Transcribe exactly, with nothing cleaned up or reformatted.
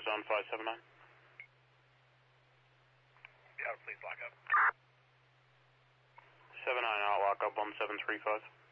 zone five seven nine. Yeah, please lock up. seven nine out, lock up one seven three five.